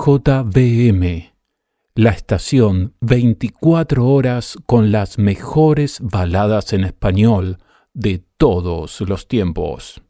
CJBM, la estación 24 horas con las mejores baladas en español de todos los tiempos.